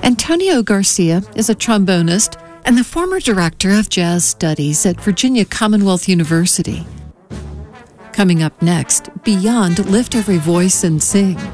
Antonio Garcia is a trombonist and the former director of jazz studies at Virginia Commonwealth University. Coming up next, Beyond Lift Every Voice and Sing.